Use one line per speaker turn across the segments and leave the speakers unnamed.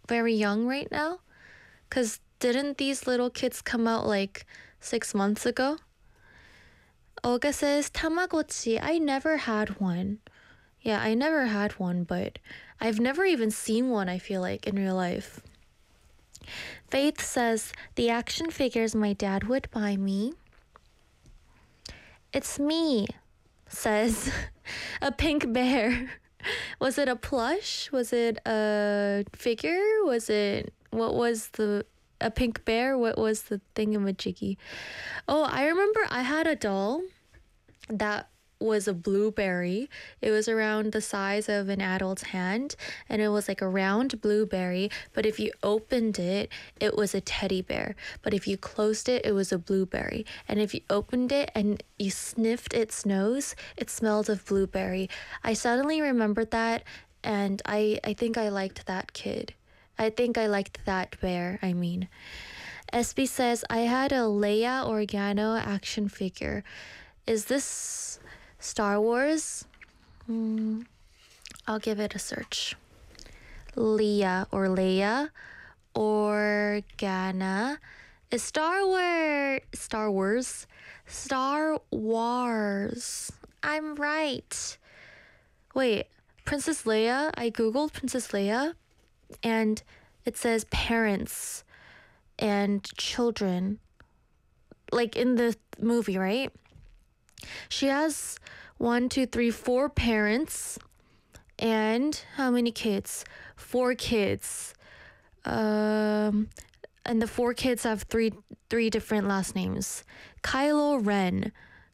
very young right now? Because didn't these little kids come out like 6 months ago? Olga says, Tamagotchi, I never had one. Yeah, I never had one, but I've never even seen one, I feel like, in real life. Faith says, the action figures my dad would buy me. It's me, says a pink bear. Was it a plush? Was it a figure? What was a pink bear? What was the thingamajiggy? Oh, I remember I had a doll that was a blueberry. It was around the size of an adult's hand, and it was like a round blueberry, but if you opened it, it was a teddy bear. But if you closed it, it was a blueberry. And if you opened it and you sniffed its nose, it smelled of blueberry. I suddenly remembered that, and I think I liked that kid. I think I liked that bear, I mean. SB says, I had a Leia Organo action figure. Is this Star Wars? I'll give it a search. Leia Organa is Star Wars. I'm right. Wait, Princess Leia? I googled Princess Leia, and it says parents and children, like in the movie, right? She has 4 parents and how many kids? 4 kids. And the 4 kids have three different last names. Kylo Ren.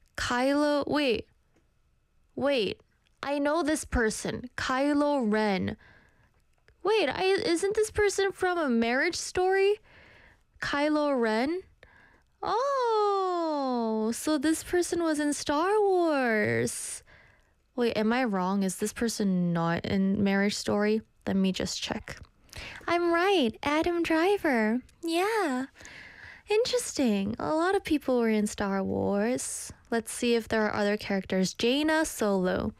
Wait. I know this person. Kylo Ren. Wait, isn't this person from A Marriage Story? Kylo Ren? Oh, so this person was in Star Wars. Wait, am I wrong? Is this person not in Marriage Story? Let me just check. I'm right, Adam Driver. Yeah, interesting. A lot of people were in Star Wars. Let's see if there are other characters. Jaina Solo.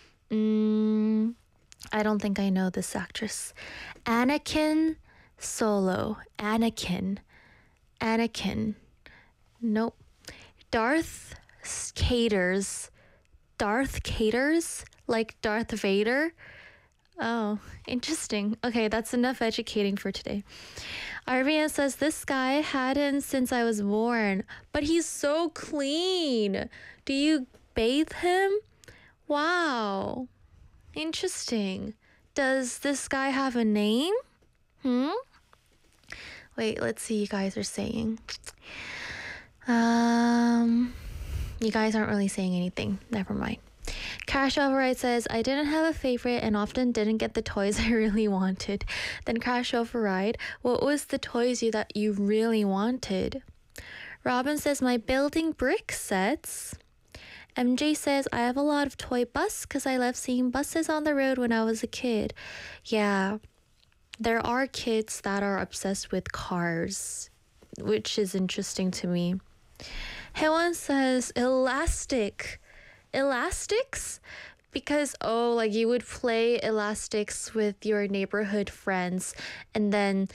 I don't think I know this actress. Anakin Solo. Anakin. Nope. Darth Caters, like Darth Vader. Oh, interesting. Okay, that's enough educating for today. Arvian says, this guy hadn't since I was born, but he's so clean. Do you bathe him? Wow. Interesting. Does this guy have a name? Wait, let's see, you guys are saying. You guys aren't really saying anything. Never mind. Crash Override says, I didn't have a favorite and often didn't get the toys I really wanted. Then Crash Override, what was the toys that you really wanted? Robin says, my building brick sets. MJ says, I have a lot of toy bus because I love seeing buses on the road when I was a kid. Yeah, there are kids that are obsessed with cars, which is interesting to me. Hewan says, elastics? Because, like you would play elastics with your neighborhood friends, and then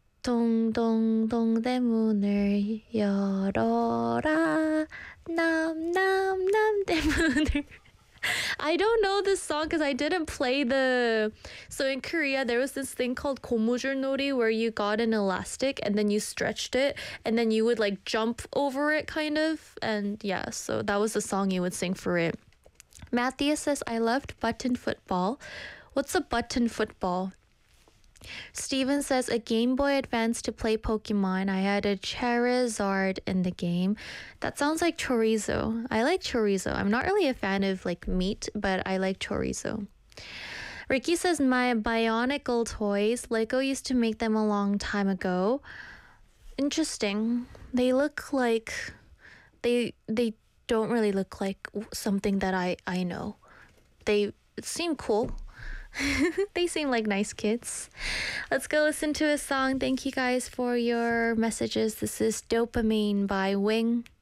동동동 대문을 열어라 남남남 대문을. I don't know this song because I didn't play so in Korea there was this thing called 고무줄 놀이 where you got an elastic and then you stretched it and then you would like jump over it kind of, and yeah, so that was the song you would sing for it. Matthias says, I loved button football. What's a button football? Steven says, a Game Boy Advance to play Pokemon. I had a Charizard in the game. That sounds like chorizo. I like chorizo. I'm not really a fan of like meat, but I like chorizo. Ricky says, my Bionicle toys. Lego used to make them a long time ago. Interesting. They look like they don't really look like something that I know. They seem cool. They seem like nice kids. Let's go listen to a song. Thank you guys for your messages. This is Dopamine by Wing.